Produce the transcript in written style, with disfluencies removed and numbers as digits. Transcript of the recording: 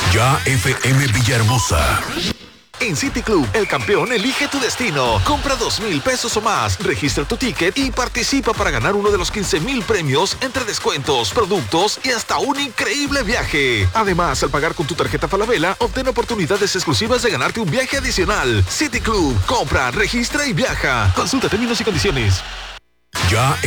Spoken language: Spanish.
Ya FM Villahermosa. En City Club, el campeón elige tu destino. Compra 2,000 pesos o más, registra tu ticket y participa para ganar uno de los 15,000 premios entre descuentos, productos y hasta un increíble viaje. Además, al pagar con tu tarjeta Falabella, obtén oportunidades exclusivas de ganarte un viaje adicional. City Club, compra, registra y viaja. Consulta términos y condiciones. Ya